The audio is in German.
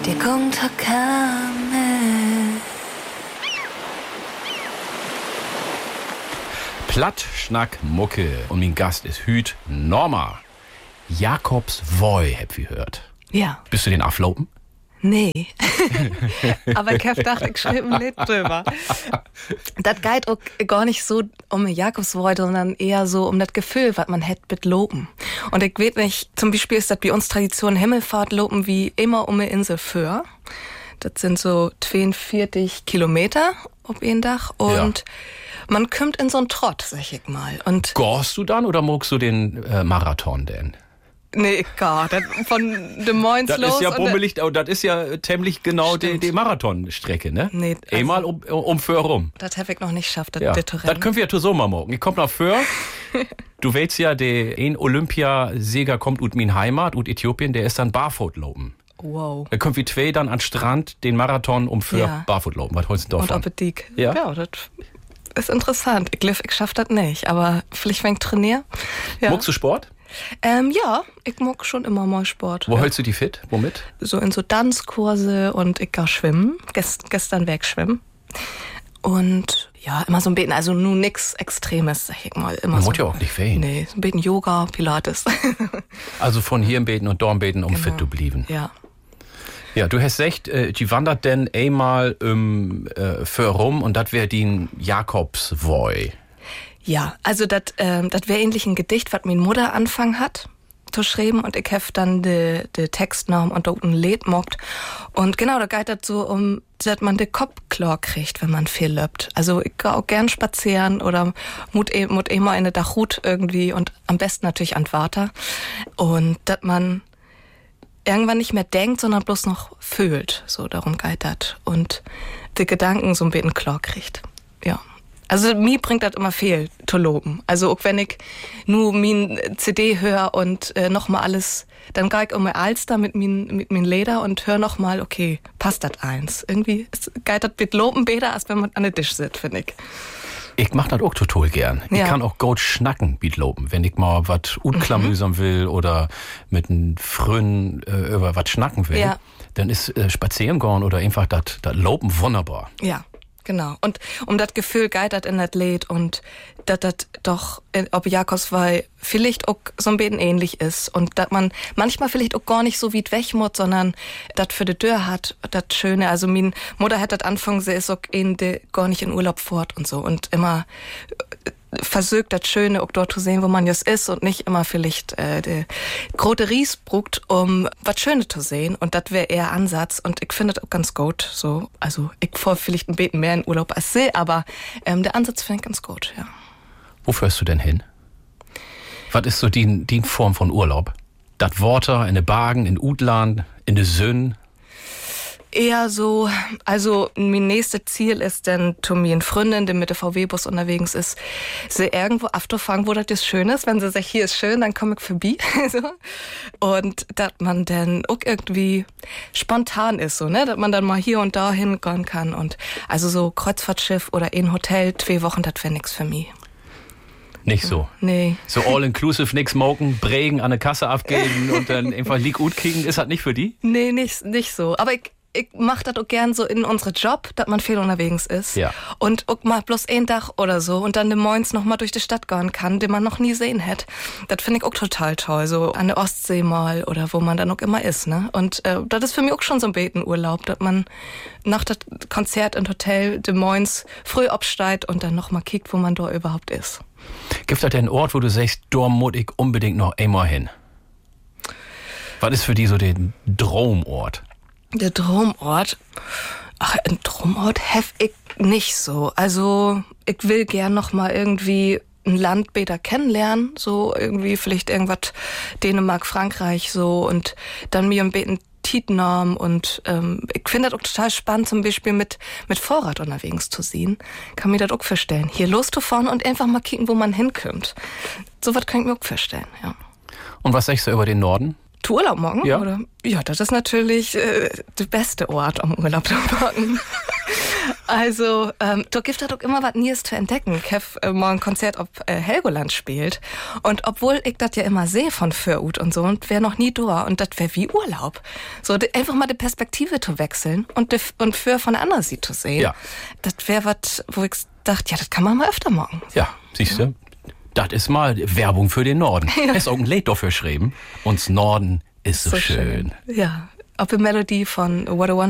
Det kommt Platt, Schnack, Mucke. Und mein Gast ist Hüt Norma. Jakobs Voi, hab ich gehört. Ja. Bist du den aflopen? Nee. Aber ich hab gedacht, ich schreibe ein Lied drüber. Das geht auch gar nicht so um Jakobsvoi, sondern eher so um das Gefühl, was man hätt mit Lopen. Und ich weiß nicht, zum Beispiel ist das bei uns Tradition Himmelfahrt Lopen wie immer um eine Insel für. Das sind so 42 Kilometer auf jeden Dach und man kommt in so einen Trott, sag ich mal. Und Gorst du dann oder magst du den Marathon denn? nee, gar. Von Des Moines Das los. ist ja bummelig, das ist ja ziemlich genau die Marathonstrecke, ne? Nee, also Einmal um Föhr rum. das habe ich noch nicht geschafft, das Ja. bitte Das können wir ja so mal morgen. Ich komm nach Föhr. Du weißt ja, der ein Olympiasieger kommt ut min Heimat, ut Äthiopien, der ist dann Barfootlopen. Wow. Dann können wir zwei dann an Strand den Marathon um Föhr Ja. Barfootlopen. Was holst du Und davon? Appetit. Ja? Das ist interessant. Ich glaube, ich schaff das nicht, aber vielleicht, wenn ich trainiere. Ja. Magst du Sport? Ja, ich mag schon immer mal Sport. Wo ja. hältst du die fit? Womit? So in so Tanzkurse und ich gehe schwimmen. Gestern weg schwimmen. Und ja, immer so ein bisschen, also nur nix Extremes, sag ich mal. Immer Man so, muss ja auch nicht wehen. Nee, so ein bisschen Yoga, Pilates. Also von hier im Beten und dort im Beten, um Genau. fit zu bleiben. Ja. Ja, du hast gesagt, die wandert denn einmal Föhr rum und das wäre die Jakobsvoi. Ja, also das wäre ähnlich ein Gedicht, was meine Mutter anfangen hat zu schreiben und ich hef dann de Text noch und dort ein Lied mockt. Und genau, da geht das so um, dass man den Kopf klar kriegt, wenn man viel löppt. Also ich gehe auch gern spazieren oder mut immer in der Dachhut irgendwie und am besten natürlich an Water. Und dass man irgendwann nicht mehr denkt, sondern bloß noch fühlt. So, darum geht das. Und die Gedanken so ein bisschen klar kriegt. Ja. Also mir bringt das immer viel zu loben. Also auch wenn ich nur min CD höre und noch mal alles, dann gehe ich um mein Alster mit min Leder und höre noch mal, okay, passt das eins. Irgendwie geht das mit Loben besser, als wenn man an der Tisch sitzt, finde ich. Ich mach das auch total gern. Ich Ja. kann auch gut schnacken mit Loben, wenn ich mal was unklamüsern will oder mit einem Frön über was schnacken will. Ja. Dann ist spazieren gehen oder einfach das Loben wunderbar. Ja, genau. Und um das Gefühl geht das in das Lied und dass das doch, ob Jakobsvoi vielleicht auch so ein bisschen ähnlich ist und dass man manchmal vielleicht auch gar nicht so weit weg muss, sondern das für die Tür hat, das Schöne. Also min Mutter hat das Anfang, sie ist auch gar nicht in Urlaub fort und so und immer versucht das Schöne auch dort zu sehen, wo man jetzt ist und nicht immer vielleicht der große Ries bruckt, um was Schönes zu sehen und das wäre eher Ansatz und ich finde das auch ganz gut. So, also ich fahr vielleicht ein bisschen mehr in Urlaub als sie, aber der Ansatz finde ich ganz gut, ja. Wo fährst du denn hin? Was ist so die Form von Urlaub? Das Water in de Bergen, in Utland, in de Sünn? Eher so, also mein nächstes Ziel ist dann, zu mir eine Freundin, die mit der VW-Bus unterwegs ist, sie irgendwo abzufangen, wo das jetzt schön ist. Wenn sie sagt, hier ist schön, dann komme ich vorbei. So. Und dass man dann auch irgendwie spontan ist, so, ne? Dass man dann mal hier und da hingehen kann. Und also so Kreuzfahrtschiff oder in Hotel, 2 Wochen, das wäre nix für mich. Nicht so. Nee. So all-inclusive, nix smoken, Prägen an der Kasse abgeben und dann einfach Leak gut kriegen, ist das nicht für die? Nee, nicht so. Aber ich mach das auch gern so in unsere Job, dass man viel unterwegs ist. Ja. Und auch mal bloß ein Tag oder so und dann Des Moines noch mal durch die Stadt gehen kann, den man noch nie sehen hätte. Das finde ich auch total toll. So an der Ostsee mal oder wo man dann auch immer ist, ne? Und das ist für mich auch schon so ein Betenurlaub, dass man nach dem Konzert im Hotel Des Moines früh absteigt und dann noch mal kickt, wo man da überhaupt ist. Gibt es einen Ort, wo du sagst, da muss ich unbedingt noch einmal hin? Was ist für die so der Traumort? Der Traumort? Ach, ein Traumort hef ich nicht so. Also, ich will gern noch mal irgendwie ein Land besser kennenlernen. So irgendwie vielleicht irgendwas Dänemark, Frankreich so und dann mir ein bisschen Tietnamen und ich finde das auch total spannend, zum Beispiel mit Vorrat unterwegs zu sehen. Kann mir das auch vorstellen. Hier loszufahren und einfach mal kicken, wo man hinkommt. So was kann ich mir auch vorstellen, ja. Und was sagst du über den Norden? Du Urlaub morgen? Ja. Oder? Ja, das ist natürlich der beste Ort, um Urlaub zu machen. Also, da gibt es doch immer was Neues zu entdecken. Ich habe mal ein Konzert ob Helgoland spielt. Und obwohl ich das ja immer sehe von Fürut und so, und wäre noch nie da. Und das wäre wie Urlaub. So, einfach mal die Perspektive zu wechseln und für von der anderen Seite zu sehen. Ja. Das wäre was, wo ich dachte, ja, das kann man mal öfter machen. Ja, siehst du? Das ist mal Werbung für den Norden. Ja. Ist auch ein Lied dafür geschrieben. Uns Norden ist so schön. Ja, ob die Melodie von What a Wonderful